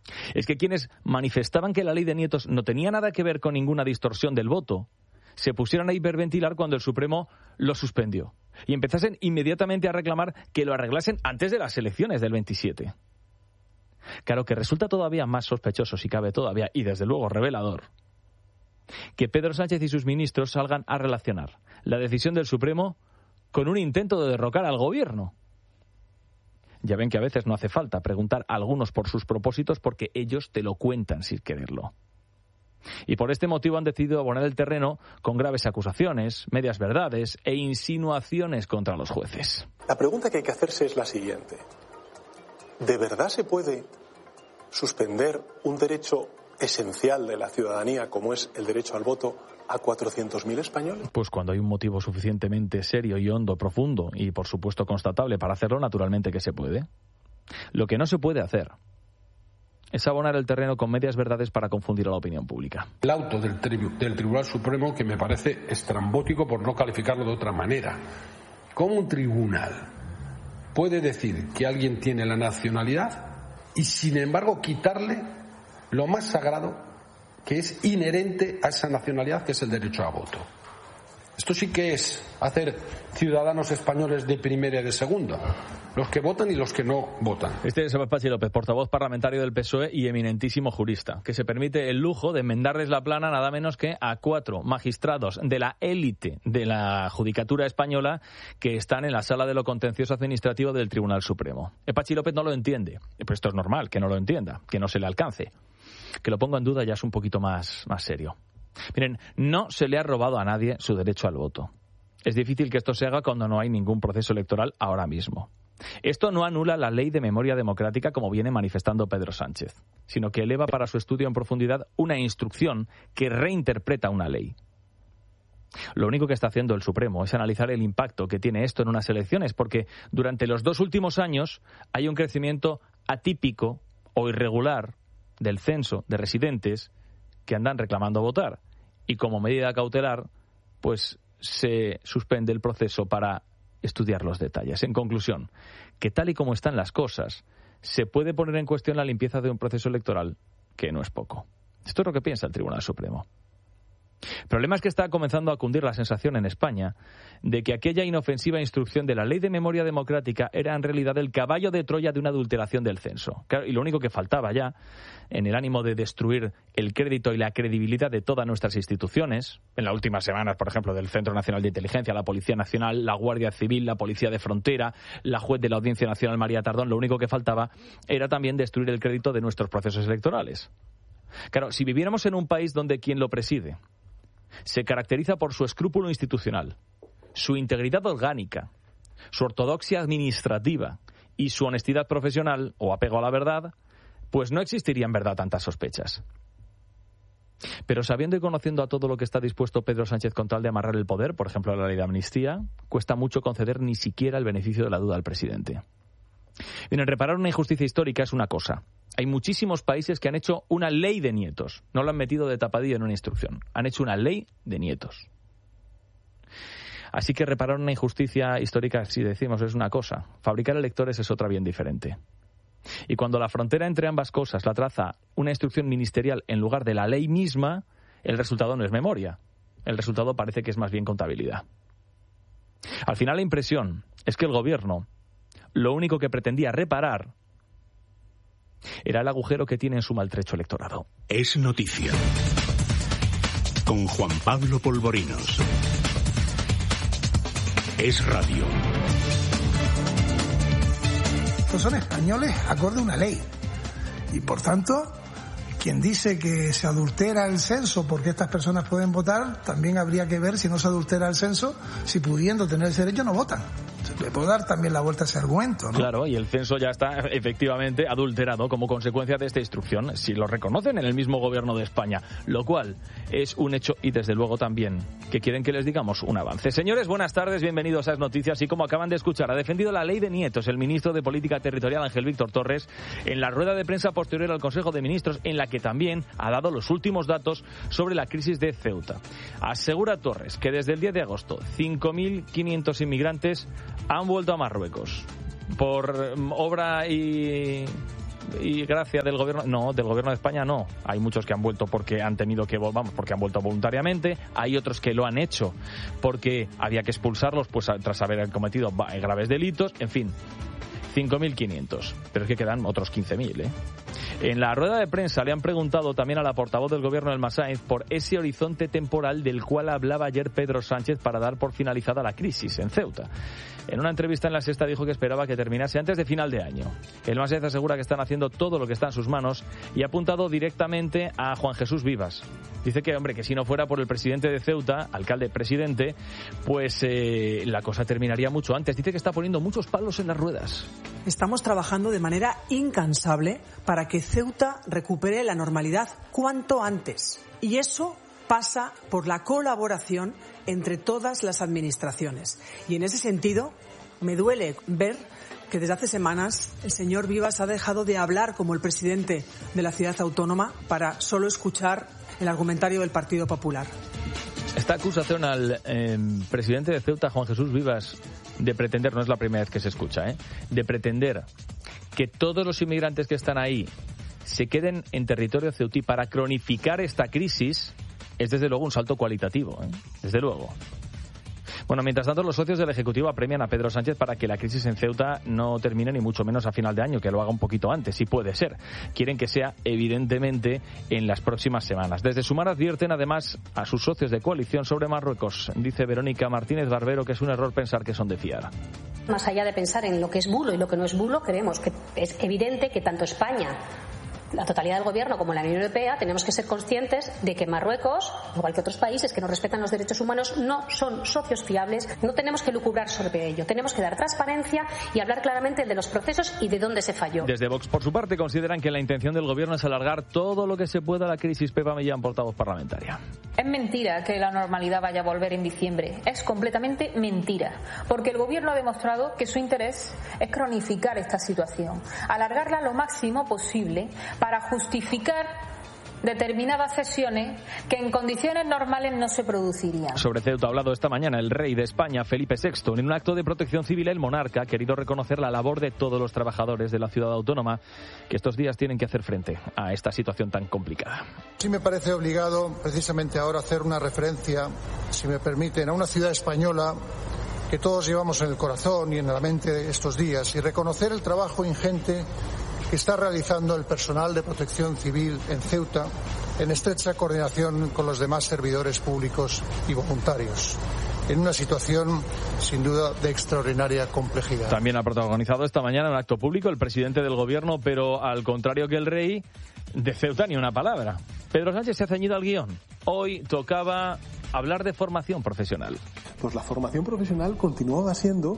es que quienes manifestaban que la ley de nietos no tenía nada que ver con ninguna distorsión del voto, se pusieron a hiperventilar cuando el Supremo lo suspendió y empezasen inmediatamente a reclamar que lo arreglasen antes de las elecciones del 27. Claro que resulta todavía más sospechoso, si cabe todavía, y desde luego revelador, que Pedro Sánchez y sus ministros salgan a relacionar la decisión del Supremo con un intento de derrocar al gobierno. Ya ven que a veces no hace falta preguntar a algunos por sus propósitos porque ellos te lo cuentan sin quererlo. Y por este motivo han decidido abonar el terreno con graves acusaciones, medias verdades e insinuaciones contra los jueces. La pregunta que hay que hacerse es la siguiente. ¿De verdad se puede suspender un derecho esencial de la ciudadanía como es el derecho al voto a 400.000 españoles? Pues cuando hay un motivo suficientemente serio y hondo, profundo y por supuesto constatable para hacerlo, naturalmente que se puede. Lo que no se puede hacer es abonar el terreno con medias verdades para confundir a la opinión pública. El auto del Tribunal Supremo, que me parece estrambótico por no calificarlo de otra manera. ¿Cómo un tribunal puede decir que alguien tiene la nacionalidad y sin embargo quitarle lo más sagrado que es inherente a esa nacionalidad, que es el derecho a voto? Esto sí que es hacer ciudadanos españoles de primera y de segunda, los que votan y los que no votan. Este es Pachi López, portavoz parlamentario del PSOE y eminentísimo jurista, que se permite el lujo de enmendarles la plana nada menos que a 4 magistrados de la élite de la judicatura española que están en la sala de lo contencioso administrativo del Tribunal Supremo. Pachi López no lo entiende, pero esto es normal, que no lo entienda, que no se le alcance. Que lo ponga en duda ya es un poquito más serio. Miren, no se le ha robado a nadie su derecho al voto. Es difícil que esto se haga cuando no hay ningún proceso electoral ahora mismo. Esto no anula la ley de memoria democrática como viene manifestando Pedro Sánchez, sino que eleva para su estudio en profundidad una instrucción que reinterpreta una ley. Lo único que está haciendo el Supremo es analizar el impacto que tiene esto en unas elecciones, porque durante los 2 últimos años hay un crecimiento atípico o irregular del censo de residentes que andan reclamando votar. Y como medida cautelar, pues se suspende el proceso para estudiar los detalles. En conclusión, que tal y como están las cosas, se puede poner en cuestión la limpieza de un proceso electoral, que no es poco. Esto es lo que piensa el Tribunal Supremo. El problema es que está comenzando a cundir la sensación en España de que aquella inofensiva instrucción de la Ley de Memoria Democrática era en realidad el caballo de Troya de una adulteración del censo. Claro, y lo único que faltaba ya, en el ánimo de destruir el crédito y la credibilidad de todas nuestras instituciones, en las últimas semanas, por ejemplo, del Centro Nacional de Inteligencia, la Policía Nacional, la Guardia Civil, la Policía de Frontera, la juez de la Audiencia Nacional María Tardón, lo único que faltaba era también destruir el crédito de nuestros procesos electorales. Claro, si viviéramos en un país donde quien lo preside se caracteriza por su escrúpulo institucional, su integridad orgánica, su ortodoxia administrativa y su honestidad profesional o apego a la verdad, pues no existirían, verdad, tantas sospechas. Pero sabiendo y conociendo a todo lo que está dispuesto Pedro Sánchez con tal de amarrar el poder, por ejemplo la ley de amnistía, cuesta mucho conceder ni siquiera el beneficio de la duda al presidente. Miren, reparar una injusticia histórica es una cosa. Hay muchísimos países que han hecho una ley de nietos. No lo han metido de tapadillo en una instrucción. Han hecho una ley de nietos. Así que reparar una injusticia histórica, si decimos, es una cosa. Fabricar electores es otra bien diferente. Y cuando la frontera entre ambas cosas la traza una instrucción ministerial en lugar de la ley misma, el resultado no es memoria. El resultado parece que es más bien contabilidad. Al final la impresión es que el gobierno lo único que pretendía reparar era el agujero que tiene en su maltrecho electorado. Es noticia. Con Juan Pablo Polvorinos. Es radio. Estos son españoles acorde a una ley. Y por tanto, quien dice que se adultera el censo porque estas personas pueden votar, también habría que ver si no se adultera el censo, si pudiendo tener ese derecho no votan. Se le puede dar también la vuelta a ese argumento, ¿no? Claro, y el censo ya está efectivamente adulterado como consecuencia de esta instrucción, si lo reconocen en el mismo gobierno de España, lo cual es un hecho y desde luego también que quieren que les digamos un avance. Señores, buenas tardes, bienvenidos a Esas Noticias. Y como acaban de escuchar, ha defendido la ley de nietos el ministro de Política Territorial, Ángel Víctor Torres, en la rueda de prensa posterior al Consejo de Ministros, en la que también ha dado los últimos datos sobre la crisis de Ceuta. Asegura Torres que desde el 10 de agosto 5.500 inmigrantes han vuelto a Marruecos por obra y y gracia del gobierno. No, del gobierno de España no. Hay muchos que han vuelto porque han tenido que porque han vuelto voluntariamente. Hay otros que lo han hecho porque había que expulsarlos pues tras haber cometido graves delitos. En fin, 5.500. Pero es que quedan otros 15.000, ¿eh? En la rueda de prensa le han preguntado también a la portavoz del gobierno del Massain por ese horizonte temporal del cual hablaba ayer Pedro Sánchez para dar por finalizada la crisis en Ceuta. En una entrevista en La Sexta dijo que esperaba que terminase antes de final de año. El Massain asegura que están haciendo todo lo que está en sus manos y ha apuntado directamente a Juan Jesús Vivas. Dice que, hombre, que si no fuera por el presidente de Ceuta, alcalde-presidente, pues la cosa terminaría mucho antes. Dice que está poniendo muchos palos en las ruedas. Estamos trabajando de manera incansable para que Ceuta recupere la normalidad cuanto antes. Y eso pasa por la colaboración entre todas las administraciones. Y en ese sentido, me duele ver que desde hace semanas el señor Vivas ha dejado de hablar como el presidente de la ciudad autónoma para solo escuchar el argumentario del Partido Popular. Esta acusación al presidente de Ceuta, Juan Jesús Vivas, de pretender, no es la primera vez que se escucha, de pretender que todos los inmigrantes que están ahí se queden en territorio ceutí para cronificar esta crisis, es desde luego un salto cualitativo, desde luego. Bueno, mientras tanto, los socios del Ejecutivo apremian a Pedro Sánchez para que la crisis en Ceuta no termine ni mucho menos a final de año, que lo haga un poquito antes, si puede ser. Quieren que sea, evidentemente, en las próximas semanas. Desde Sumar advierten, además, a sus socios de coalición sobre Marruecos. Dice Verónica Martínez Barbero que es un error pensar que son de fiar. Más allá de pensar en lo que es bulo y lo que no es bulo, creemos que es evidente que tanto España, la totalidad del gobierno como la Unión Europea tenemos que ser conscientes de que Marruecos, igual que otros países que no respetan los derechos humanos, no son socios fiables. No tenemos que lucubrar sobre ello. Tenemos que dar transparencia y hablar claramente de los procesos y de dónde se falló. Desde Vox, por su parte, consideran que la intención del gobierno es alargar todo lo que se pueda la crisis. Pepa Millán, portavoz parlamentaria. Es mentira que la normalidad vaya a volver en diciembre. Es completamente mentira. Porque el gobierno ha demostrado que su interés es cronificar esta situación, alargarla lo máximo posible para justificar determinadas sesiones que en condiciones normales no se producirían. Sobre Ceuta ha hablado esta mañana el rey de España, Felipe VI. En un acto de protección civil, el monarca ha querido reconocer la labor de todos los trabajadores de la ciudad autónoma que estos días tienen que hacer frente a esta situación tan complicada. Sí me parece obligado, precisamente ahora, hacer una referencia, si me permiten, a una ciudad española que todos llevamos en el corazón y en la mente estos días, y reconocer el trabajo ingente que está realizando el personal de protección civil en Ceuta en estrecha coordinación con los demás servidores públicos y voluntarios, en una situación sin duda de extraordinaria complejidad. También ha protagonizado esta mañana un acto público el presidente del gobierno, pero al contrario que el rey, de Ceuta ni una palabra. Pedro Sánchez se ha ceñido al guión. Hoy tocaba hablar de formación profesional. Pues la formación profesional continuaba siendo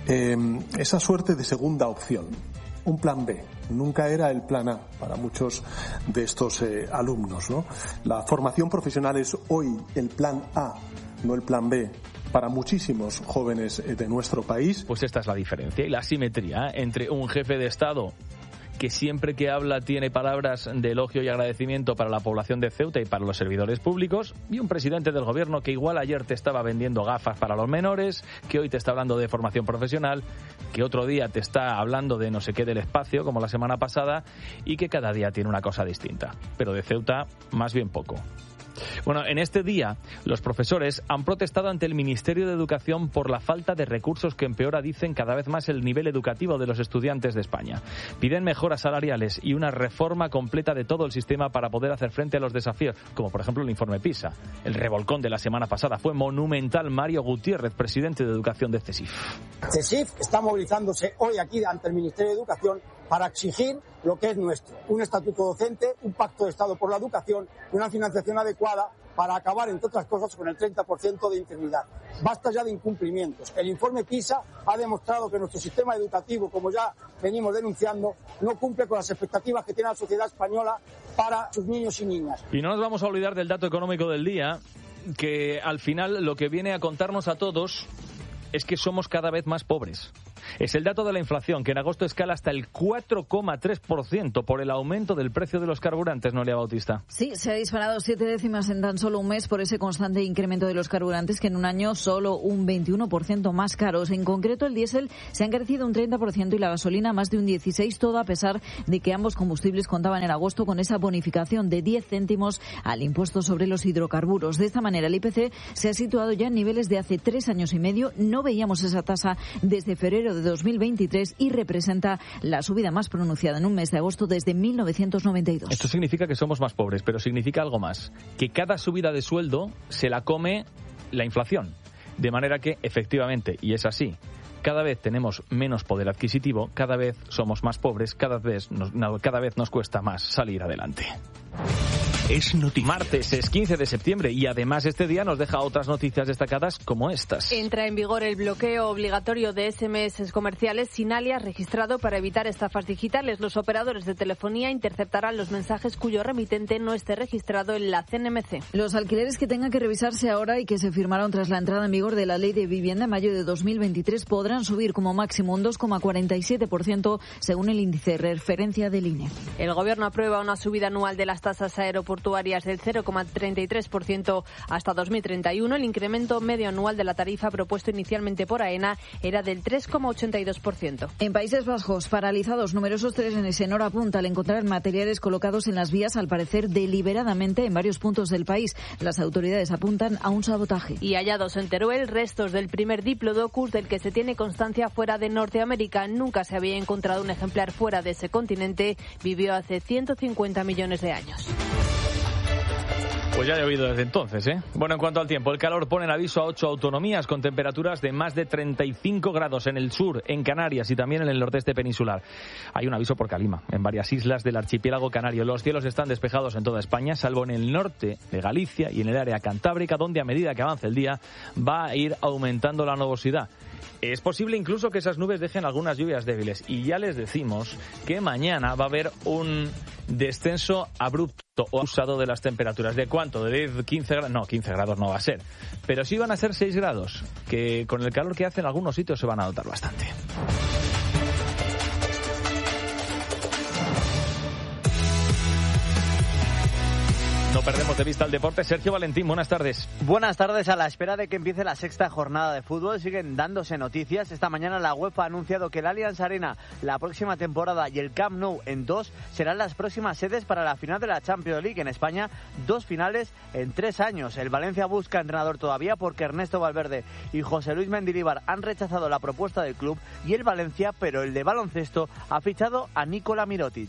esa suerte de segunda opción. Un plan B, nunca era el plan A para muchos de estos alumnos, ¿no? La formación profesional es hoy el plan A, no el plan B, para muchísimos jóvenes de nuestro país. Pues esta es la diferencia y la asimetría entre un jefe de Estado que siempre que habla tiene palabras de elogio y agradecimiento para la población de Ceuta y para los servidores públicos, y un presidente del gobierno que igual ayer te estaba vendiendo gafas para los menores, que hoy te está hablando de formación profesional, que otro día te está hablando de no sé qué del espacio, como la semana pasada, y que cada día tiene una cosa distinta. Pero de Ceuta, más bien poco. Bueno, en este día los profesores han protestado ante el Ministerio de Educación por la falta de recursos que empeora, dicen, cada vez más el nivel educativo de los estudiantes de España. Piden mejoras salariales y una reforma completa de todo el sistema para poder hacer frente a los desafíos, como por ejemplo el informe PISA. El revolcón de la semana pasada fue monumental. Mario Gutiérrez, presidente de Educación de CESIF. CESIF está movilizándose hoy aquí ante el Ministerio de Educación para exigir lo que es nuestro, un estatuto docente, un pacto de Estado por la educación y una financiación adecuada para acabar, entre otras cosas, con el 30% de interinidad. Basta ya de incumplimientos. El informe PISA ha demostrado que nuestro sistema educativo, como ya venimos denunciando, no cumple con las expectativas que tiene la sociedad española para sus niños y niñas. Y no nos vamos a olvidar del dato económico del día, que al final lo que viene a contarnos a todos es que somos cada vez más pobres. Es el dato de la inflación, que en agosto escala hasta el 4,3% por el aumento del precio de los carburantes, Noelia Bautista. Sí, se ha disparado 7 décimas en tan solo un mes por ese constante incremento de los carburantes, que en un año solo un 21% más caros. En concreto, el diésel se ha encarecido un 30% y la gasolina más de un 16%, todo a pesar de que ambos combustibles contaban en agosto con esa bonificación de 10 céntimos al impuesto sobre los hidrocarburos. De esta manera, el IPC se ha situado ya en niveles de hace 3 años y medio. No veíamos esa tasa desde febrero de 2023 y representa la subida más pronunciada en un mes de agosto desde 1992. Esto significa que somos más pobres, pero significa algo más, que cada subida de sueldo se la come la inflación. De manera que, efectivamente, y es así, cada vez tenemos menos poder adquisitivo, cada vez somos más pobres, cada vez nos cuesta más salir adelante. Es noticia. Martes es 15 de septiembre y además este día nos deja otras noticias destacadas como estas. Entra en vigor el bloqueo obligatorio de SMS comerciales sin alias registrado para evitar estafas digitales. Los operadores de telefonía interceptarán los mensajes cuyo remitente no esté registrado en la CNMC. Los alquileres que tengan que revisarse ahora y que se firmaron tras la entrada en vigor de la Ley de Vivienda en mayo de 2023 podrán subir como máximo un 2,47% según el índice de referencia del INE. El Gobierno aprueba una subida anual de las tasas aeroportuarias del 0,33% hasta 2031. El incremento medio anual de la tarifa propuesto inicialmente por AENA era del 3,82%. En Países Bajos, paralizados numerosos trenes en hora punta al encontrar materiales colocados en las vías, al parecer deliberadamente en varios puntos del país. Las autoridades apuntan a un sabotaje. Y hallados en Teruel restos del primer Diplodocus del que se tiene constancia fuera de Norteamérica. Nunca se había encontrado un ejemplar fuera de ese continente. Vivió hace 150 millones de años. Pues ya ha llovido desde entonces, ¿eh? Bueno, en cuanto al tiempo, el calor pone en aviso a 8 autonomías con temperaturas de más de 35 grados en el sur, en Canarias y también en el nordeste peninsular. Hay un aviso por calima en varias islas del archipiélago canario. Los cielos están despejados en toda España, salvo en el norte de Galicia y en el área cantábrica, donde a medida que avance el día va a ir aumentando la nubosidad. Es posible incluso que esas nubes dejen algunas lluvias débiles. Y ya les decimos que mañana va a haber un descenso abrupto o usado de las temperaturas. ¿De cuánto? ¿De 10, 15 grados? No, 15 grados no va a ser. Pero sí van a ser 6 grados, que con el calor que hace en algunos sitios se van a notar bastante. No perdemos de vista el deporte. Sergio Valentín, buenas tardes. Buenas tardes. A la espera de que empiece la sexta jornada de fútbol, siguen dándose noticias. Esta mañana la UEFA ha anunciado que el Allianz Arena la próxima temporada y el Camp Nou en 2 serán las próximas sedes para la final de la Champions League. En España, 2 finales en 3 años. El Valencia busca entrenador todavía porque Ernesto Valverde y José Luis Mendilibar han rechazado la propuesta del club y el Valencia, pero el de baloncesto, ha fichado a Nikola Mirotic.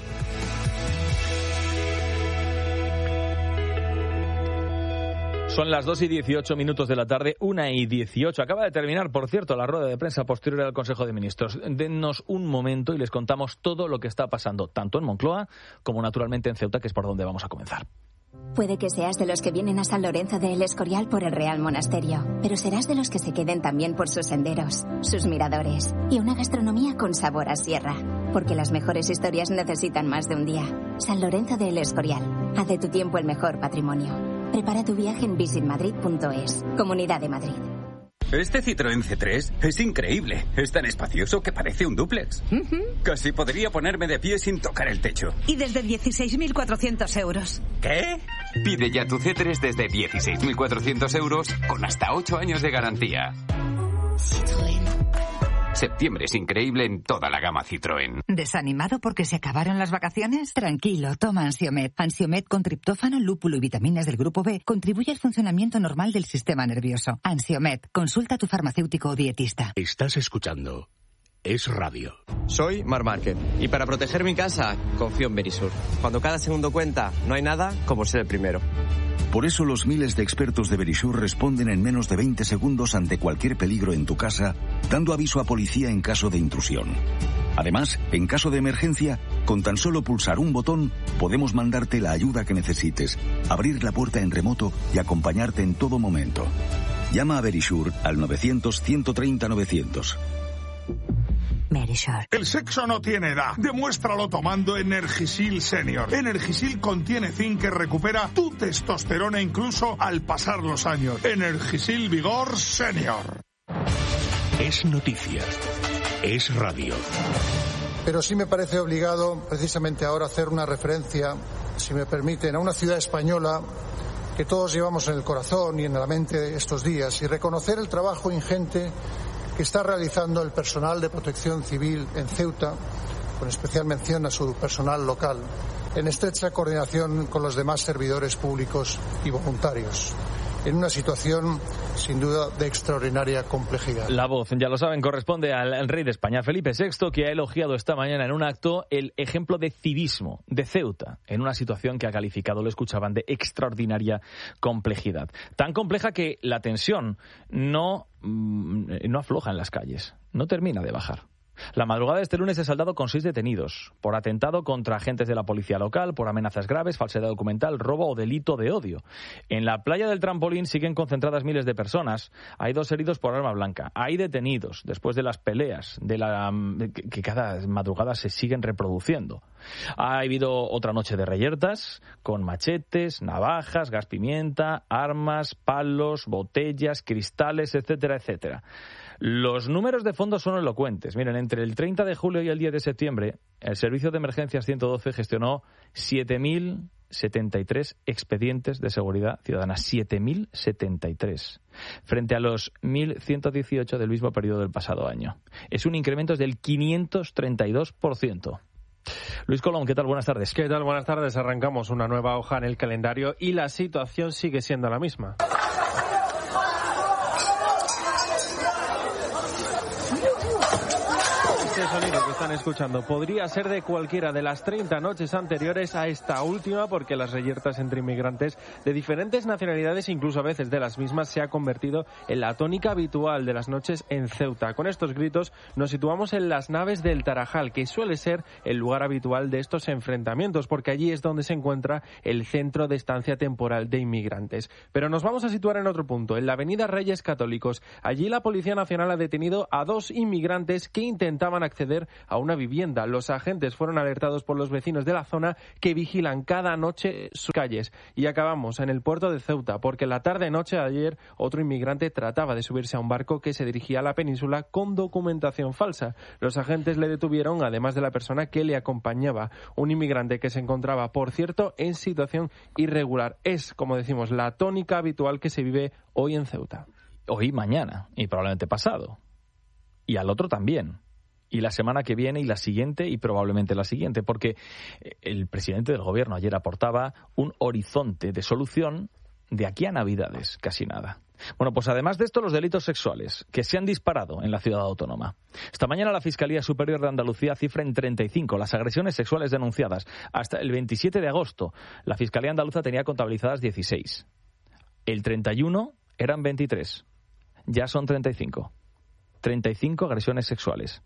Son las 2:18 de la tarde, 1:18. Acaba de terminar, por cierto, la rueda de prensa posterior al Consejo de Ministros. Dennos un momento y les contamos todo lo que está pasando, tanto en Moncloa como naturalmente en Ceuta, que es por donde vamos a comenzar. Puede que seas de los que vienen a San Lorenzo de El Escorial por el Real Monasterio, pero serás de los que se queden también por sus senderos, sus miradores y una gastronomía con sabor a sierra. Porque las mejores historias necesitan más de un día. San Lorenzo de El Escorial. Haz de tu tiempo el mejor patrimonio. Prepara tu viaje en visitmadrid.es. Comunidad de Madrid. Este Citroën C3 es increíble. Es tan espacioso que parece un dúplex. Casi podría ponerme de pie sin tocar el techo. Y desde 16.400 euros. ¿Qué? Pide ya tu C3 desde 16.400 euros con hasta 8 años de garantía. Citroën. Septiembre es increíble en toda la gama Citroën. ¿Desanimado porque se acabaron las vacaciones? Tranquilo, toma Ansiomed. Ansiomed con triptófano, lúpulo y vitaminas del grupo B contribuye al funcionamiento normal del sistema nervioso. Ansiomed, consulta a tu farmacéutico o dietista. Estás escuchando Es Radio. Soy Marc Márquez y para proteger mi casa confío en Verisur. Cuando cada segundo cuenta, no hay nada como ser el primero. Por eso los miles de expertos de Verisur responden en menos de 20 segundos ante cualquier peligro en tu casa, dando aviso a policía en caso de intrusión. Además, en caso de emergencia, con tan solo pulsar un botón, podemos mandarte la ayuda que necesites, abrir la puerta en remoto y acompañarte en todo momento. Llama a Verisur al 900-130-900. Verisur. El sexo no tiene edad. Demuéstralo tomando Energisil Senior. Energisil contiene zinc que recupera tu testosterona incluso al pasar los años. Energisil Vigor Senior. Es noticia. Es radio. Pero sí me parece obligado, precisamente ahora, hacer una referencia, si me permiten, a una ciudad española que todos llevamos en el corazón y en la mente estos días, y reconocer el trabajo ingente que está realizando el personal de protección civil en Ceuta, con especial mención a su personal local, en estrecha coordinación con los demás servidores públicos y voluntarios, en una situación sin duda de extraordinaria complejidad. La voz, ya lo saben, corresponde al rey de España, Felipe VI, que ha elogiado esta mañana en un acto el ejemplo de civismo de Ceuta, en una situación que ha calificado, lo escuchaban, de extraordinaria complejidad. Tan compleja que la tensión no afloja en las calles, no termina de bajar. La madrugada de este lunes se ha saldado con 6 detenidos por atentado contra agentes de la policía local, por amenazas graves, falsedad documental, robo o delito de odio. En la playa del Trampolín siguen concentradas miles de personas. Hay 2 heridos por arma blanca. Hay detenidos después de las peleas que cada madrugada se siguen reproduciendo. Ha habido otra noche de reyertas con machetes, navajas, gas pimienta, armas, palos, botellas, cristales, etcétera, etcétera. Los números de fondo son elocuentes. Miren, entre el 30 de julio y el 10 de septiembre, el Servicio de Emergencias 112 gestionó 7.073 expedientes de seguridad ciudadana. 7.073. Frente a los 1.118 del mismo periodo del pasado año. Es un incremento del 532%. Luis Colón, ¿qué tal? Buenas tardes. ¿Qué tal? Buenas tardes. Arrancamos una nueva hoja en el calendario y la situación sigue siendo la misma. Este sonido que están escuchando podría ser de cualquiera de las 30 noches anteriores a esta última, porque las reyertas entre inmigrantes de diferentes nacionalidades, incluso a veces de las mismas, se ha convertido en la tónica habitual de las noches en Ceuta. Con estos gritos nos situamos en las naves del Tarajal, que suele ser el lugar habitual de estos enfrentamientos, porque allí es donde se encuentra el centro de estancia temporal de inmigrantes. Pero nos vamos a situar en otro punto, en la avenida Reyes Católicos. Allí la Policía Nacional ha detenido a 2 inmigrantes que intentaban acceder a una vivienda. Los agentes fueron alertados por los vecinos de la zona, que vigilan cada noche sus calles. Y acabamos en el puerto de Ceuta, porque la tarde-noche de ayer otro inmigrante trataba de subirse a un barco que se dirigía a la península con documentación falsa. Los agentes le detuvieron, además de la persona que le acompañaba, un inmigrante que se encontraba, por cierto, en situación irregular. Es, como decimos, la tónica habitual que se vive hoy en Ceuta. Hoy, mañana y probablemente pasado. Y al otro también. Y la semana que viene y la siguiente y probablemente la siguiente, porque el presidente del gobierno ayer aportaba un horizonte de solución de aquí a Navidades, casi nada. Bueno, pues además de esto, los delitos sexuales que se han disparado en la ciudad autónoma. Esta mañana la Fiscalía Superior de Andalucía cifra en 35 las agresiones sexuales denunciadas. Hasta el 27 de agosto la Fiscalía Andaluza tenía contabilizadas 16. El 31 eran 23. Ya son 35. 35 agresiones sexuales.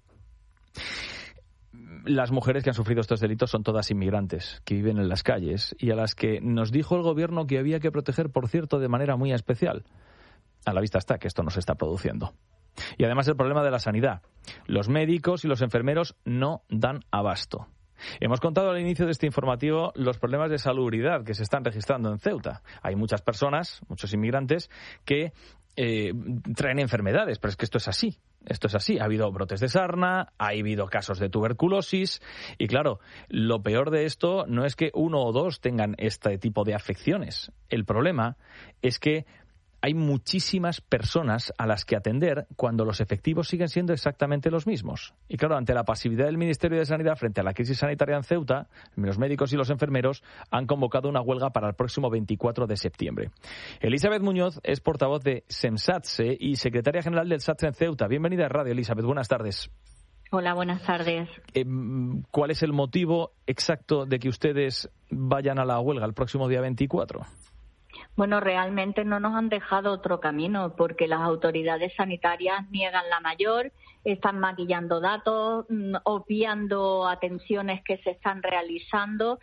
Las mujeres que han sufrido estos delitos son todas inmigrantes, que viven en las calles y a las que nos dijo el gobierno que había que proteger, por cierto, de manera muy especial. A la vista está que esto no se está produciendo. Y además el problema de la sanidad. Los médicos y los enfermeros no dan abasto. Hemos contado al inicio de este informativo los problemas de salubridad que se están registrando en Ceuta. Hay muchas personas, muchos inmigrantes, que traen enfermedades, pero es que esto es así. Esto es así. Ha habido brotes de sarna, ha habido casos de tuberculosis y, claro, lo peor de esto no es que 1 o 2 tengan este tipo de afecciones. El problema es que hay muchísimas personas a las que atender cuando los efectivos siguen siendo exactamente los mismos. Y claro, ante la pasividad del Ministerio de Sanidad frente a la crisis sanitaria en Ceuta, los médicos y los enfermeros han convocado una huelga para el próximo 24 de septiembre. Elizabeth Muñoz es portavoz de SEMSATSE y secretaria general del SATSE en Ceuta. Bienvenida a Radio, Elizabeth. Buenas tardes. Hola, buenas tardes. ¿Cuál es el motivo exacto de que ustedes vayan a la huelga el próximo día 24? Bueno, realmente no nos han dejado otro camino, porque las autoridades sanitarias niegan la mayor, están maquillando datos, obviando atenciones que se están realizando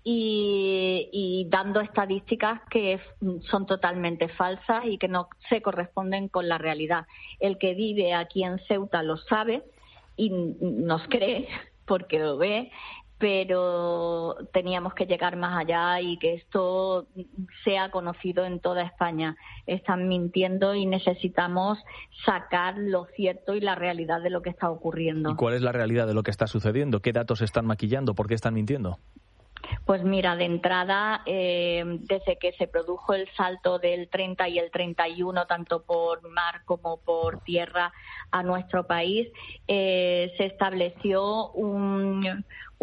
y dando estadísticas que son totalmente falsas y que no se corresponden con la realidad. El que vive aquí en Ceuta lo sabe y nos cree porque lo ve. pero teníamos que llegar más allá y que esto sea conocido en toda España. Están mintiendo y necesitamos sacar lo cierto y la realidad de lo que está ocurriendo. ¿Y cuál es la realidad de lo que está sucediendo? ¿Qué datos están maquillando? ¿Por qué están mintiendo? Pues mira, de entrada, desde que se produjo el salto del 30 y el 31, tanto por mar como por tierra a nuestro país, se estableció un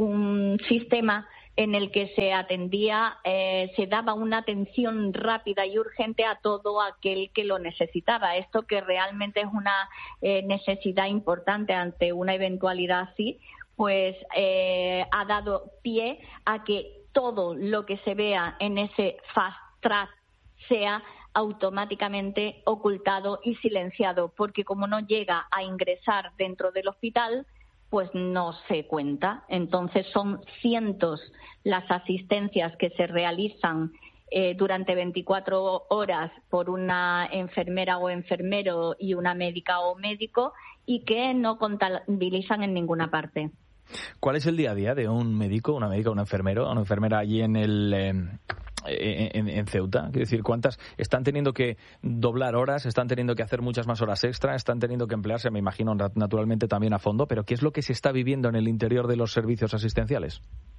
sistema en el que se atendía, se daba una atención rápida y urgente a todo aquel que lo necesitaba. Esto que realmente es una necesidad importante ante una eventualidad así, pues ha dado pie a que todo lo que se vea en ese fast track sea automáticamente ocultado y silenciado, porque como no llega a ingresar dentro del hospital, pues no se cuenta. Entonces son cientos las asistencias que se realizan durante 24 horas por una enfermera o enfermero y una médica o médico, y que no contabilizan en ninguna parte. ¿Cuál es el día a día de un médico, una médica, una enfermera allí en Ceuta? Quiero decir, ¿cuántas están teniendo que doblar horas, están teniendo que hacer muchas más horas extra, están teniendo que emplearse, me imagino, naturalmente también a fondo, pero ¿qué es lo que se está viviendo en el interior de los servicios asistenciales?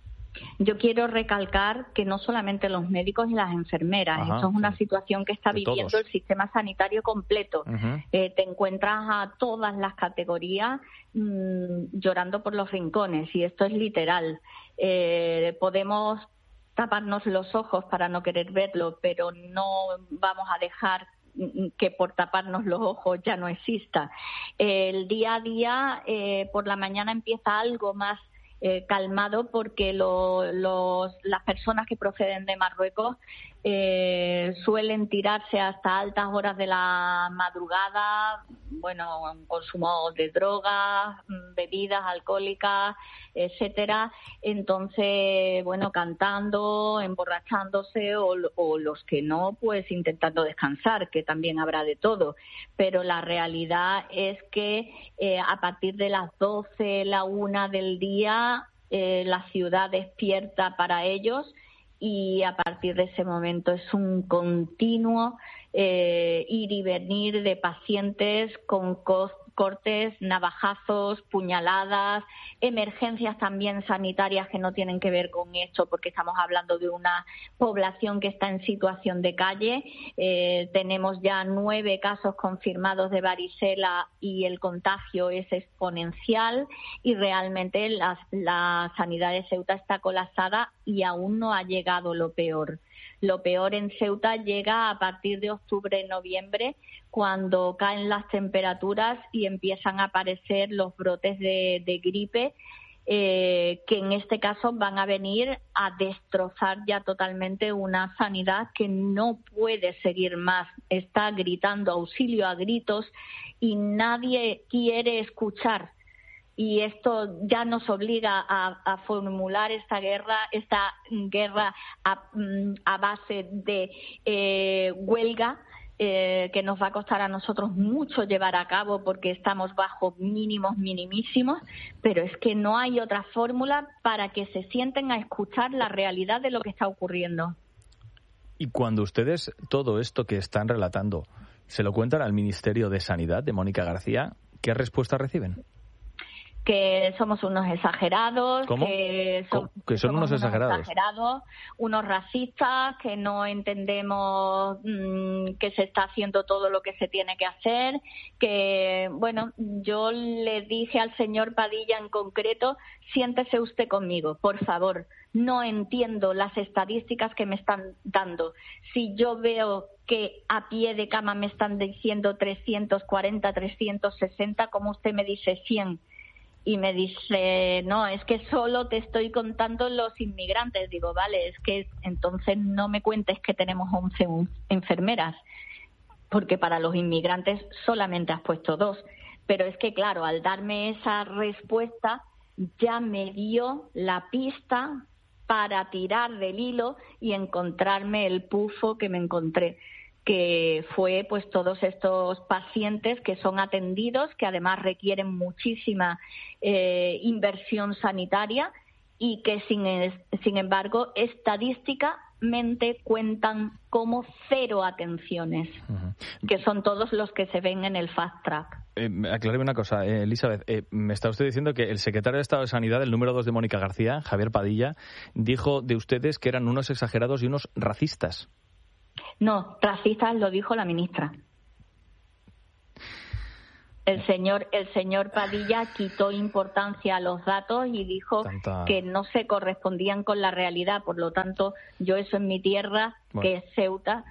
Yo quiero recalcar que no solamente los médicos y las enfermeras, esto es una situación que está viviendo todos. El sistema sanitario completo. Te encuentras a todas las categorías llorando por los rincones, y esto es literal. Podemos taparnos los ojos para no querer verlo, pero no vamos a dejar que por taparnos los ojos ya no exista. El día a día, por la mañana empieza algo más calmado, porque las personas que proceden de Marruecos suelen tirarse hasta altas horas de la madrugada, consumo de drogas, bebidas alcohólicas, etcétera. Entonces, cantando, emborrachándose, o los que no, pues intentando descansar, que también habrá de todo. Pero la realidad es que a partir de las 12, la 1 del día, la ciudad despierta para ellos, y a partir de ese momento es un continuo ir y venir de pacientes con cortes, navajazos, puñaladas, emergencias también sanitarias que no tienen que ver con esto, porque estamos hablando de una población que está en situación de calle. Tenemos ya 9 casos confirmados de varicela y el contagio es exponencial, y realmente la sanidad de Ceuta está colapsada y aún no ha llegado lo peor. Lo peor en Ceuta llega a partir de octubre, noviembre, cuando caen las temperaturas y empiezan a aparecer los brotes de gripe, que en este caso van a venir a destrozar ya totalmente una sanidad que no puede seguir más. Está gritando auxilio a gritos y nadie quiere escuchar. Y esto ya nos obliga a formular esta guerra a base de huelga, que nos va a costar a nosotros mucho llevar a cabo, porque estamos bajo mínimos minimísimos, pero es que no hay otra fórmula para que se sienten a escuchar la realidad de lo que está ocurriendo. Y cuando ustedes todo esto que están relatando se lo cuentan al Ministerio de Sanidad de Mónica García, ¿qué respuesta reciben? Que somos unos exagerados, ¿Cómo? que son unos exagerados, unos racistas, que no entendemos que se está haciendo todo lo que se tiene que hacer, que, yo le dije al señor Padilla en concreto, siéntese usted conmigo, por favor, no entiendo las estadísticas que me están dando. Si yo veo que a pie de cama me están diciendo 340, 360, como usted me dice 100, y me dice, no, es que solo te estoy contando los inmigrantes. Digo, vale, es que entonces no me cuentes que tenemos 11 enfermeras, porque para los inmigrantes solamente has puesto 2. Pero es que, claro, al darme esa respuesta ya me dio la pista para tirar del hilo y encontrarme el pufo que me encontré, que fue pues todos estos pacientes que son atendidos, que además requieren muchísima inversión sanitaria y que sin embargo estadísticamente cuentan como 0 atenciones, que son todos los que se ven en el fast track. Acláreme una cosa, Elizabeth. Me está usted diciendo que el secretario de Estado de Sanidad, el número 2 de Mónica García, Javier Padilla, dijo de ustedes que eran unos exagerados y unos racistas. No, racistas lo dijo la ministra. El señor Padilla quitó importancia a los datos y dijo que no se correspondían con la realidad. Por lo tanto, yo eso en mi tierra, que es Ceuta,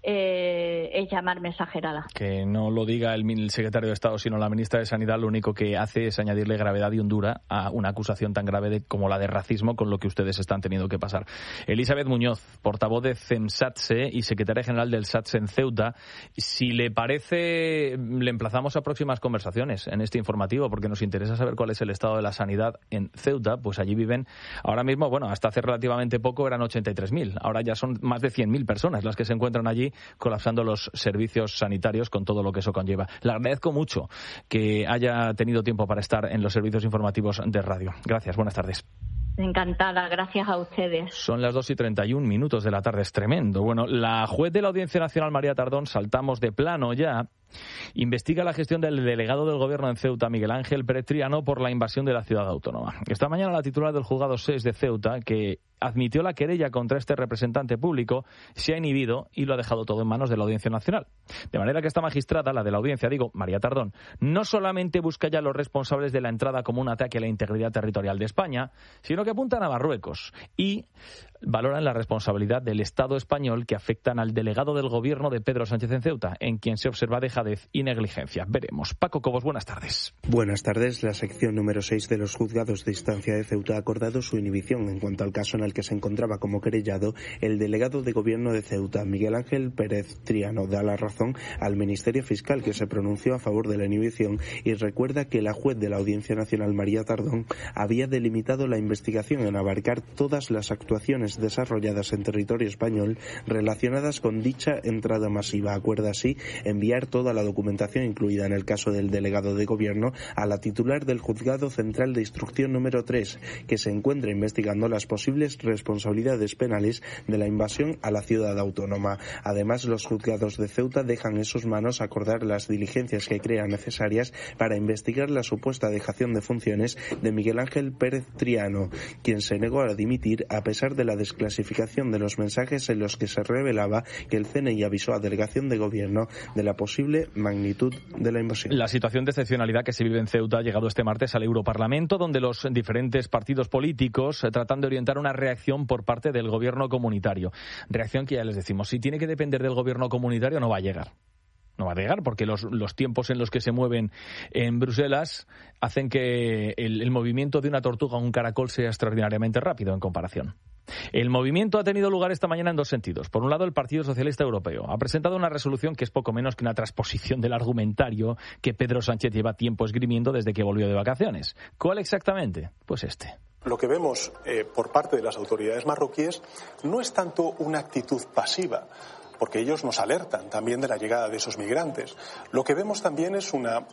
es llamarme exagerada. Que no lo diga el secretario de Estado, sino la ministra de Sanidad, lo único que hace es añadirle gravedad y hondura a una acusación tan grave como la de racismo con lo que ustedes están teniendo que pasar. Elizabeth Muñoz, portavoz de CEMSATSE y secretaria general del SATSE en Ceuta, si le parece, le emplazamos a próximas conversaciones en este informativo, porque nos interesa saber cuál es el estado de la sanidad en Ceuta. Pues allí viven ahora mismo, hasta hace relativamente poco eran 83.000, ahora ya son más de 100.000 personas las que se encuentran allí colapsando los servicios sanitarios con todo lo que eso conlleva. Le agradezco mucho que haya tenido tiempo para estar en los servicios informativos de radio. Gracias, buenas tardes. Encantada, gracias a ustedes. Son las 2:31 de la tarde, es tremendo. Bueno, la juez de la Audiencia Nacional, María Tardón, saltamos de plano ya, investiga la gestión del delegado del Gobierno en Ceuta, Miguel Ángel Pérez Triano, por la invasión de la ciudad autónoma. Esta mañana la titular del Juzgado 6 de Ceuta, que admitió la querella contra este representante público, se ha inhibido y lo ha dejado todo en manos de la Audiencia Nacional. De manera que esta magistrada, la de la Audiencia, María Tardón, no solamente busca ya los responsables de la entrada como un ataque a la integridad territorial de España, sino que apuntan a Marruecos y valoran la responsabilidad del Estado español que afectan al delegado del Gobierno de Pedro Sánchez en Ceuta, en quien se observa dejadez y negligencia. Veremos. Paco Cobos, buenas tardes. Buenas tardes. La sección número 6 de los juzgados de instancia de Ceuta ha acordado su inhibición en cuanto al caso en el que se encontraba como querellado el delegado de Gobierno de Ceuta, Miguel Ángel Pérez Triano. Da la razón al Ministerio Fiscal, que se pronunció a favor de la inhibición, y recuerda que la juez de la Audiencia Nacional, María Tardón, había delimitado la investigación en abarcar todas las actuaciones desarrolladas en territorio español relacionadas con dicha entrada masiva. Acuerda así enviar toda la documentación incluida en el caso del delegado de Gobierno a la titular del Juzgado Central de Instrucción número 3, que se encuentra investigando las posibles responsabilidades penales de la invasión a la ciudad autónoma. Además, los juzgados de Ceuta dejan en sus manos acordar las diligencias que crean necesarias para investigar la supuesta dejación de funciones de Miguel Ángel Pérez Triano, quien se negó a dimitir a pesar de la desclasificación de los mensajes en los que se revelaba que el CNI avisó a Delegación de Gobierno de la posible magnitud de la invasión. La situación de excepcionalidad que se vive en Ceuta ha llegado este martes al Europarlamento, donde los diferentes partidos políticos tratan de orientar una reacción por parte del Gobierno comunitario. Reacción que ya les decimos, si tiene que depender del Gobierno comunitario no va a llegar. No va a llegar porque los tiempos en los que se mueven en Bruselas hacen que el movimiento de una tortuga o un caracol sea extraordinariamente rápido en comparación. El movimiento ha tenido lugar esta mañana en dos sentidos. Por un lado, el Partido Socialista Europeo ha presentado una resolución que es poco menos que una transposición del argumentario que Pedro Sánchez lleva tiempo esgrimiendo desde que volvió de vacaciones. ¿Cuál exactamente? Pues este. Lo que vemos por parte de las autoridades marroquíes no es tanto una actitud pasiva, porque ellos nos alertan también de la llegada de esos migrantes. Lo que vemos también es una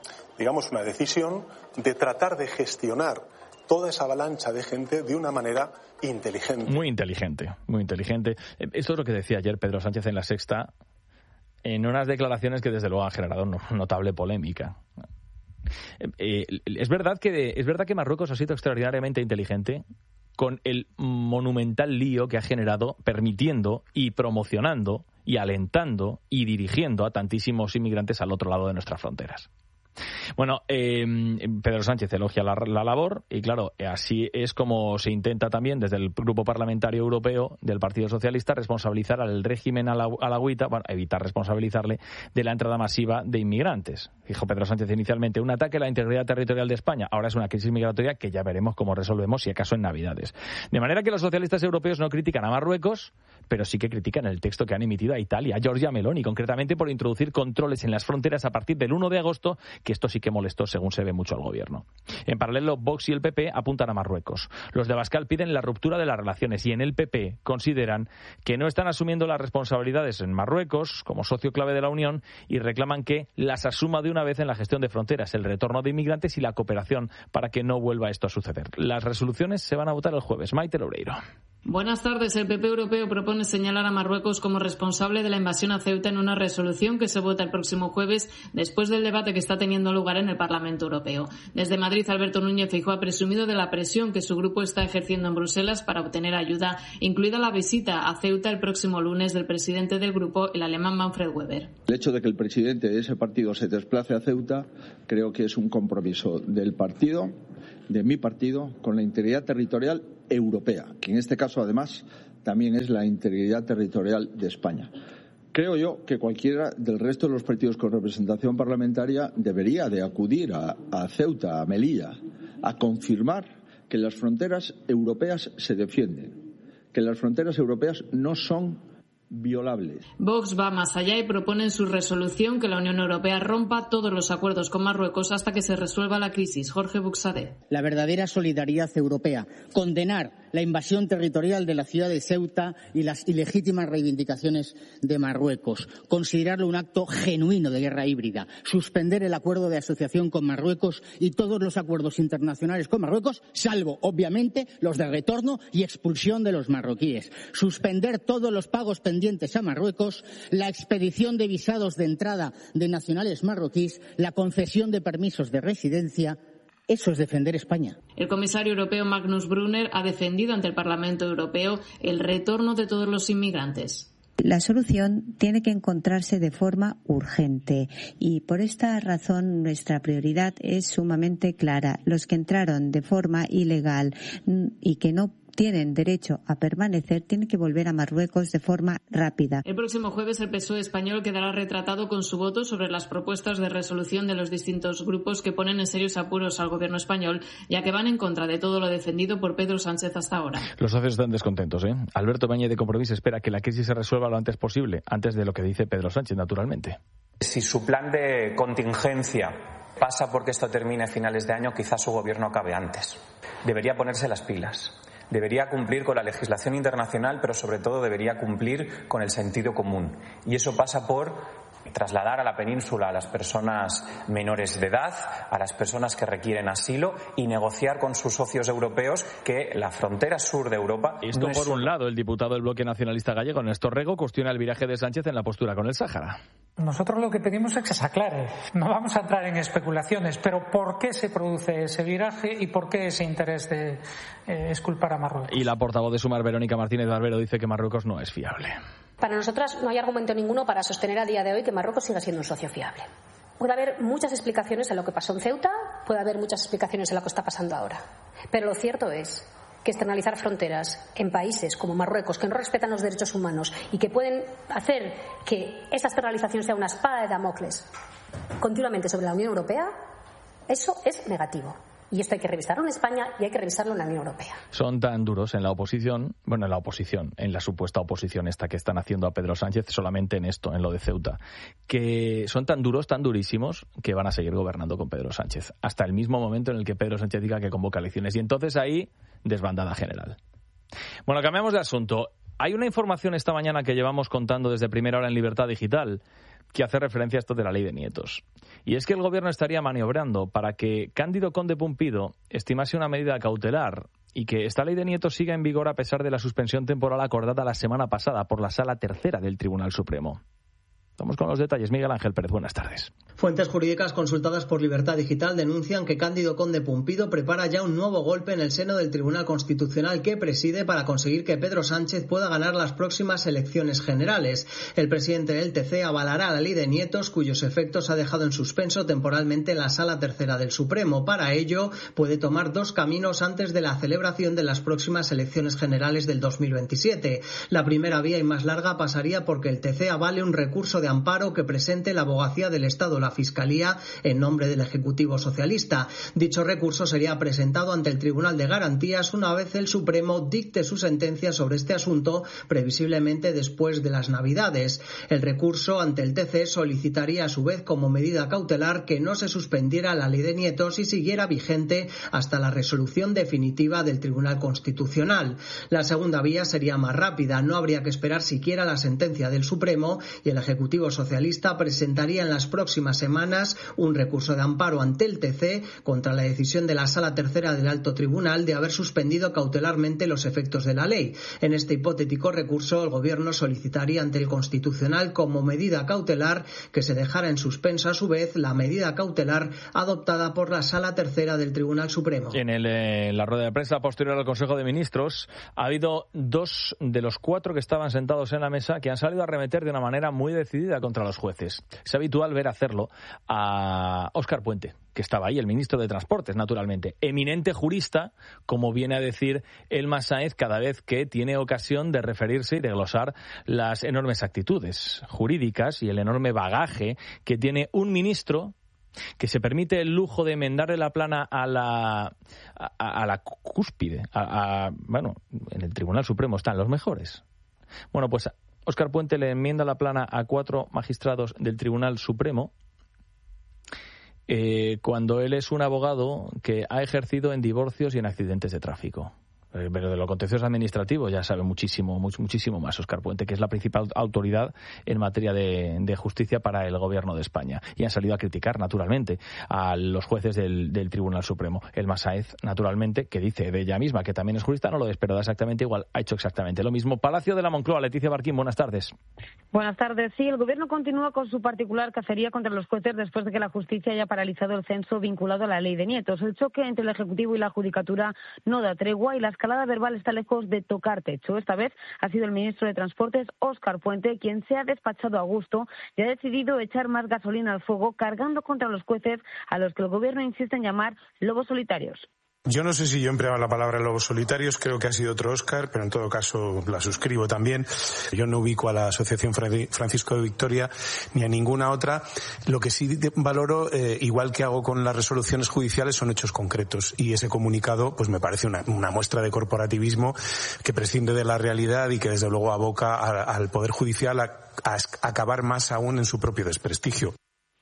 decisión de tratar de gestionar toda esa avalancha de gente de una manera inteligente. Muy inteligente, muy inteligente. Esto es lo que decía ayer Pedro Sánchez en La Sexta, en unas declaraciones que desde luego han generado notable polémica. Es verdad que Marruecos ha sido extraordinariamente inteligente con el monumental lío que ha generado permitiendo y promocionando y alentando y dirigiendo a tantísimos inmigrantes al otro lado de nuestras fronteras. Bueno, Pedro Sánchez elogia la labor y claro, así es como se intenta también desde el Grupo Parlamentario Europeo del Partido Socialista responsabilizar al régimen alauita, evitar responsabilizarle de la entrada masiva de inmigrantes. Dijo Pedro Sánchez inicialmente, un ataque a la integridad territorial de España, ahora es una crisis migratoria que ya veremos cómo resolvemos, si acaso en Navidades. De manera que los socialistas europeos no critican a Marruecos, pero sí que critican el texto que han emitido a Italia, a Giorgia Meloni, concretamente por introducir controles en las fronteras a partir del 1 de agosto que esto sí que molestó, según se ve, mucho al gobierno. En paralelo, Vox y el PP apuntan a Marruecos. Los de Abascal piden la ruptura de las relaciones y en el PP consideran que no están asumiendo las responsabilidades en Marruecos como socio clave de la Unión y reclaman que las asuma de una vez en la gestión de fronteras, el retorno de inmigrantes y la cooperación para que no vuelva esto a suceder. Las resoluciones se van a votar el jueves. Maite Loureiro. Buenas tardes. El PP europeo propone señalar a Marruecos como responsable de la invasión a Ceuta en una resolución que se vota el próximo jueves después del debate que está teniendo lugar en el Parlamento Europeo. Desde Madrid, Alberto Núñez Feijóo ha presumido de la presión que su grupo está ejerciendo en Bruselas para obtener ayuda, incluida la visita a Ceuta el próximo lunes del presidente del grupo, el alemán Manfred Weber. El hecho de que el presidente de ese partido se desplace a Ceuta creo que es un compromiso del partido, de mi partido, con la integridad territorial europea, que en este caso además también es la integridad territorial de España. Creo yo que cualquiera del resto de los partidos con representación parlamentaria debería de acudir a Ceuta, a Melilla, a confirmar que las fronteras europeas se defienden, que las fronteras europeas no son violables. Vox va más allá y propone en su resolución que la Unión Europea rompa todos los acuerdos con Marruecos hasta que se resuelva la crisis. Jorge Buxadé. La verdadera solidaridad europea. Condenar la invasión territorial de la ciudad de Ceuta y las ilegítimas reivindicaciones de Marruecos. Considerarlo un acto genuino de guerra híbrida. Suspender el acuerdo de asociación con Marruecos y todos los acuerdos internacionales con Marruecos, salvo, obviamente, los de retorno y expulsión de los marroquíes. Suspender todos los pagos pendientes a Marruecos, la expedición de visados de entrada de nacionales marroquíes, la concesión de permisos de residencia. Eso es defender España. El comisario europeo Magnus Brunner ha defendido ante el Parlamento Europeo el retorno de todos los inmigrantes. La solución tiene que encontrarse de forma urgente y por esta razón nuestra prioridad es sumamente clara. Los que entraron de forma ilegal y que no tienen derecho a permanecer tienen que volver a Marruecos de forma rápida. El próximo jueves el PSOE español quedará retratado con su voto sobre las propuestas de resolución de los distintos grupos que ponen en serios apuros al gobierno español, ya que van en contra de todo lo defendido por Pedro Sánchez hasta ahora. Los socios están descontentos, ¿eh? Alberto Bañez de Compromís espera que la crisis se resuelva lo antes posible, antes de lo que dice Pedro Sánchez, naturalmente. Si su plan de contingencia pasa porque esto termine a finales de año, quizás su gobierno acabe antes. Debería ponerse las pilas. Debería cumplir con la legislación internacional, pero sobre todo debería cumplir con el sentido común. Y eso pasa por trasladar a la península a las personas menores de edad, a las personas que requieren asilo y negociar con sus socios europeos que la frontera sur de Europa... Esto no por es... un lado, el diputado del Bloque Nacionalista Gallego, Néstor Rego, cuestiona el viraje de Sánchez en la postura con el Sáhara. Nosotros lo que pedimos es que se aclare. No vamos a entrar en especulaciones, pero ¿por qué se produce ese viraje y por qué ese interés de exculpar a Marruecos? Y la portavoz de Sumar, Verónica Martínez Barbero, dice que Marruecos no es fiable. Para nosotras no hay argumento ninguno para sostener a día de hoy que Marruecos siga siendo un socio fiable. Puede haber muchas explicaciones en lo que pasó en Ceuta, puede haber muchas explicaciones en lo que está pasando ahora. Pero lo cierto es que externalizar fronteras en países como Marruecos, que no respetan los derechos humanos y que pueden hacer que esta externalización sea una espada de Damocles continuamente sobre la Unión Europea, eso es negativo. Y esto hay que revisarlo en España y hay que revisarlo en la Unión Europea. Son tan duros en la oposición, en la supuesta oposición esta que están haciendo a Pedro Sánchez solamente en esto, en lo de Ceuta, que son tan duros, tan durísimos, que van a seguir gobernando con Pedro Sánchez. Hasta el mismo momento en el que Pedro Sánchez diga que convoca elecciones. Y entonces ahí, desbandada general. Bueno, cambiamos de asunto. Hay una información esta mañana que llevamos contando desde primera hora en Libertad Digital que hace referencia a esto de la ley de nietos. Y es que el gobierno estaría maniobrando para que Cándido Conde Pumpido estimase una medida cautelar y que esta ley de nietos siga en vigor a pesar de la suspensión temporal acordada la semana pasada por la Sala Tercera del Tribunal Supremo. Vamos con los detalles. Miguel Ángel Pérez, buenas tardes. Fuentes jurídicas consultadas por Libertad Digital denuncian que Cándido Conde Pumpido prepara ya un nuevo golpe en el seno del Tribunal Constitucional que preside para conseguir que Pedro Sánchez pueda ganar las próximas elecciones generales. El presidente del TC avalará la ley de nietos, cuyos efectos ha dejado en suspenso temporalmente la Sala Tercera del Supremo. Para ello, puede tomar dos caminos antes de la celebración de las próximas elecciones generales del 2027. La primera vía y más larga pasaría porque el TC avale un recurso de amparo que presente la Abogacía del Estado o la Fiscalía en nombre del Ejecutivo socialista. Dicho recurso sería presentado ante el Tribunal de Garantías una vez el Supremo dicte su sentencia sobre este asunto, previsiblemente después de las Navidades. El recurso ante el TC solicitaría a su vez como medida cautelar que no se suspendiera la ley de nietos y siguiera vigente hasta la resolución definitiva del Tribunal Constitucional. La segunda vía sería más rápida, no habría que esperar siquiera la sentencia del Supremo y el Ejecutivo socialista presentaría en las próximas semanas un recurso de amparo ante el TC contra la decisión de la Sala Tercera del Alto Tribunal de haber suspendido cautelarmente los efectos de la ley. En este hipotético recurso, el Gobierno solicitaría ante el Constitucional como medida cautelar que se dejara en suspenso a su vez la medida cautelar adoptada por la Sala Tercera del Tribunal Supremo. En la rueda de prensa posterior al Consejo de Ministros ha habido 2 de los 4 que estaban sentados en la mesa que han salido a arremeter de una manera muy decidida contra los jueces. Es habitual ver hacerlo a Óscar Puente, que estaba ahí, el ministro de Transportes, naturalmente. Eminente jurista, como viene a decir Elmas Sáenz cada vez que tiene ocasión de referirse y de glosar las enormes actitudes jurídicas y el enorme bagaje que tiene un ministro que se permite el lujo de enmendarle la plana a la cúspide. Bueno, en el Tribunal Supremo están los mejores. Bueno, pues Óscar Puente le enmienda la plana a 4 magistrados del Tribunal Supremo cuando él es un abogado que ha ejercido en divorcios y en accidentes de tráfico. Pero de lo contencioso administrativo ya sabe muchísimo más Óscar Puente, que es la principal autoridad en materia de justicia para el Gobierno de España. Y han salido a criticar, naturalmente, a los jueces del Tribunal Supremo. Elmas Sáenz, naturalmente, que dice de ella misma que también es jurista, no lo es, pero da exactamente igual, ha hecho exactamente lo mismo. Palacio de la Moncloa, Leticia Barquín, buenas tardes. Buenas tardes. Sí, el Gobierno continúa con su particular cacería contra los jueces después de que la justicia haya paralizado el censo vinculado a la ley de nietos. El choque entre el Ejecutivo y la Judicatura no da tregua y la escalada verbal está lejos de tocar techo. Esta vez ha sido el ministro de Transportes, Óscar Puente, quien se ha despachado a gusto y ha decidido echar más gasolina al fuego, cargando contra los jueces a los que el Gobierno insiste en llamar lobos solitarios. Yo no sé si yo empleaba la palabra lobos solitarios, creo que ha sido otro Óscar, pero en todo caso la suscribo también. Yo no ubico a la Asociación Francisco de Victoria ni a ninguna otra. Lo que sí valoro, igual que hago con las resoluciones judiciales, son hechos concretos. Y ese comunicado pues me parece una muestra de corporativismo que prescinde de la realidad y que desde luego aboca al Poder Judicial a acabar más aún en su propio desprestigio.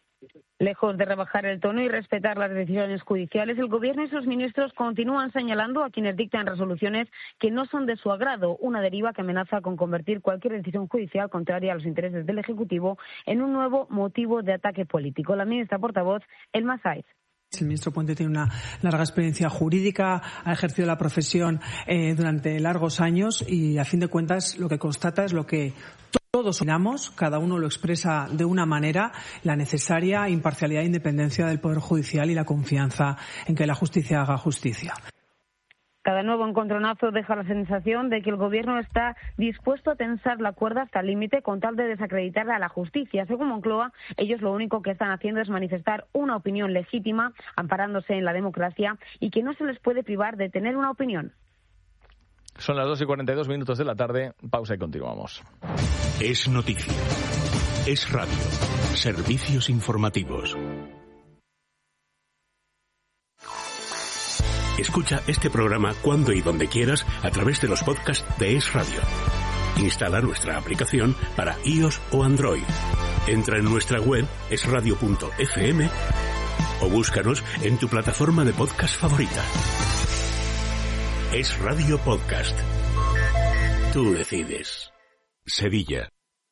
Lejos de rebajar el tono y respetar las decisiones judiciales, el Gobierno y sus ministros continúan señalando a quienes dictan resoluciones que no son de su agrado, una deriva que amenaza con convertir cualquier decisión judicial contraria a los intereses del Ejecutivo en un nuevo motivo de ataque político. La ministra portavoz, Elmas Sáenz. El ministro Puente tiene una larga experiencia jurídica, ha ejercido la profesión durante largos años y, a fin de cuentas, lo que constata es lo que todos opinamos, cada uno lo expresa de una manera, la necesaria imparcialidad e independencia del Poder Judicial y la confianza en que la justicia haga justicia. Cada nuevo encontronazo deja la sensación de que el Gobierno está dispuesto a tensar la cuerda hasta el límite con tal de desacreditar a la justicia. Según Moncloa, ellos lo único que están haciendo es manifestar una opinión legítima, amparándose en la democracia, y que no se les puede privar de tener una opinión. Son las 2:42 de la tarde. Pausa y continuamos. Es noticia. Es radio. Servicios informativos. Escucha este programa cuando y donde quieras a través de los podcasts de Es Radio. Instala nuestra aplicación para iOS o Android. Entra en nuestra web esradio.fm o búscanos en tu plataforma de podcast favorita. Es Radio Podcast. Tú decides. Sevilla,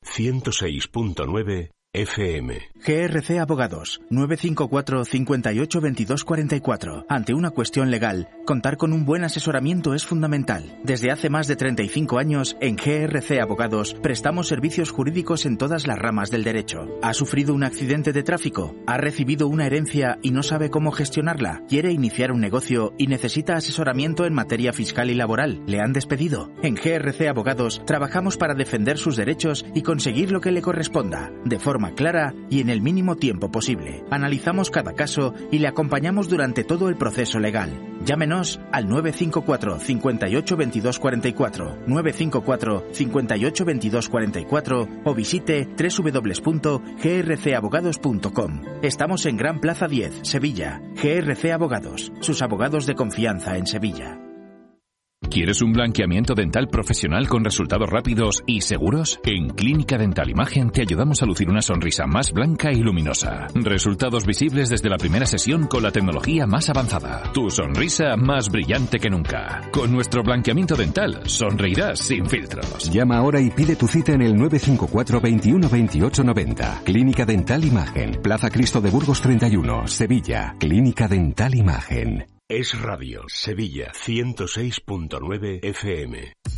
106.9 FM. GRC Abogados, 954 58 22 44. Ante una cuestión legal, contar con un buen asesoramiento es fundamental. Desde hace más de 35 años, en GRC Abogados, prestamos servicios jurídicos en todas las ramas del derecho. ¿Ha sufrido un accidente de tráfico? ¿Ha recibido una herencia y no sabe cómo gestionarla? ¿Quiere iniciar un negocio y necesita asesoramiento en materia fiscal y laboral? ¿Le han despedido? En GRC Abogados, trabajamos para defender sus derechos y conseguir lo que le corresponda, de forma forma clara y en el mínimo tiempo posible. Analizamos cada caso y le acompañamos durante todo el proceso legal. Llámenos al 954 58 22 44, 954 58 22 44 o visite www.grcabogados.com. Estamos en Gran Plaza 10, Sevilla. GRC Abogados, sus abogados de confianza en Sevilla. ¿Quieres un blanqueamiento dental profesional con resultados rápidos y seguros? En Clínica Dental Imagen te ayudamos a lucir una sonrisa más blanca y luminosa. Resultados visibles desde la primera sesión con la tecnología más avanzada. Tu sonrisa más brillante que nunca. Con nuestro blanqueamiento dental sonreirás sin filtros. Llama ahora y pide tu cita en el 954 21 28 90. Clínica Dental Imagen, Plaza Cristo de Burgos 31, Sevilla. Clínica Dental Imagen. Es Radio, Sevilla 106.9 FM.